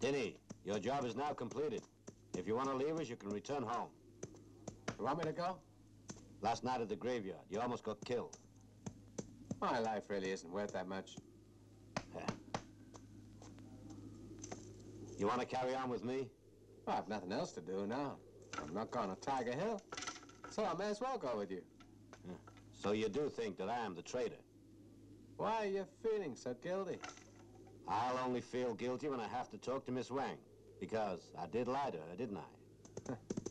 Denny, your job is now completed. If you want to leave us, you can return home. You want me to go? Last night at the graveyard, you almost got killed. My life really isn't worth that much. You want to carry on with me? Well, I've nothing else to do now. I'm not going to Tiger Hill, so I may as well go with you. So you do think that I am the traitor? Why are you feeling so guilty? I'll only feel guilty when I have to talk to Miss Wang, because I did lie to her, didn't I?